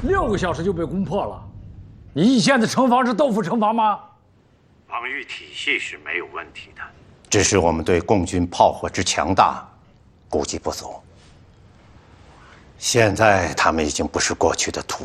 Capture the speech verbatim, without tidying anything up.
六个小时就被攻破了。你易县的城防是豆腐城防吗？ 防御体系是没有问题的， 只是我们对共军炮火之强大估计不足。现在他们已经不是过去的土